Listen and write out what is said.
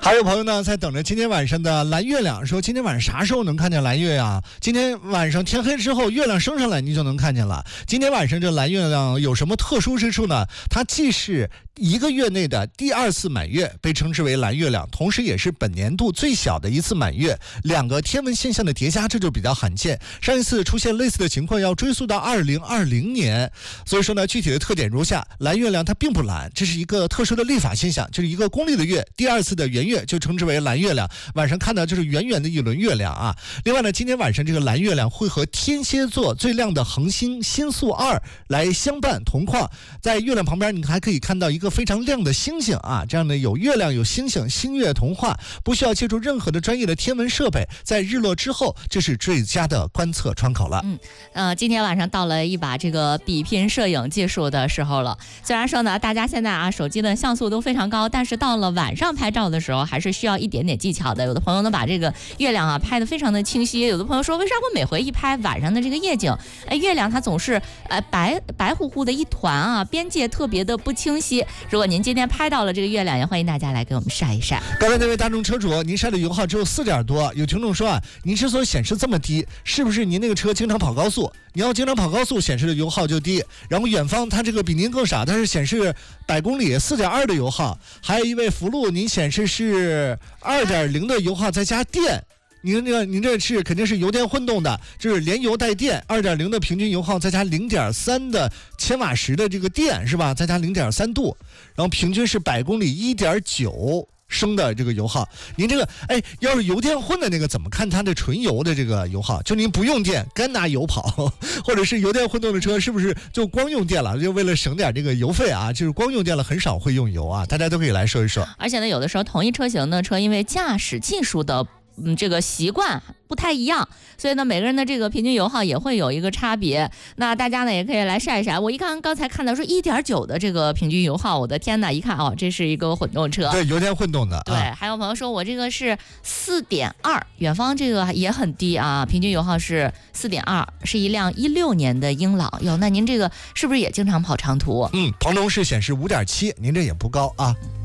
还有朋友呢在等着今天晚上的蓝月亮，说今天晚上啥时候能看见蓝月呀？今天晚上天黑之后月亮升上来你就能看见了。今天晚上这蓝月亮有什么特殊之处呢？它既是1个月内的第2次满月，被称之为蓝月亮，同时也是本年度最小的一次满月，2个天文现象的叠加，这就比较罕见。上一次出现类似的情况要追溯到2020年，所以说呢，具体的特点如下：蓝月亮它并不蓝，这是一个特殊的历法现象，就是一个公历的月，第2次的圆月就称之为蓝月亮，晚上看到就是圆圆的一轮月亮啊。另外呢，今天晚上这个蓝月亮会和天蝎座最亮的恒星星宿2来相伴同框，在月亮旁边你还可以看到一个非常亮的星星啊，这样的有月亮有星星，星月同化，不需要借助任何的专业的天文设备，在日落之后这是最佳的观测窗口了。 今天晚上到了一把这个比拼摄影技术的时候了。虽然说呢，大家现在手机的像素都非常高，但是到了晚上拍照的时候还是需要一点点技巧的。有的朋友呢把这个月亮拍得非常的清晰，有的朋友说为啥我每回一拍晚上的这个夜景，月亮它总是白乎乎的一团边界特别的不清晰。如果您今天拍到了这个月亮，也欢迎大家来给我们晒一晒。 刚才那位大众车主，您晒的油耗只有4点多，有听众说您之所以显示这么低，是不是您那个车经常跑高速？你要经常跑高速，显示的油耗就低。然后远方它这个比您更傻，它是显示100公里4.2的油耗。还有一位福禄，您显示是2.0的油耗再加电。您这是肯定是油电混动的，就是连油带电，2.0的平均油耗再加0.3的千瓦时的这个电是吧？再加0.3度，然后平均是100公里1.9升的这个油耗。您这个要是油电混的那个怎么看它的纯油的这个油耗？就您不用电干拿油跑，或者是油电混动的车是不是就光用电了？就为了省点这个油费就是光用电了，很少会用油大家都可以来说一说。 而且呢，有的时候同一车型的车，因为驾驶技术的这个习惯不太一样，所以呢每个人的这个平均油耗也会有一个差别。那大家呢也可以来晒一晒。我刚才看到说1.9的这个平均油耗，我的天哪，一看这是一个混动车， 对，油电混动的。 对，还有朋友说我这个是4.2，远方这个也很低平均油耗是4.2，是一辆16年的英朗。那您这个是不是也经常跑长途？ 庞龙是显示5.7，您这也不高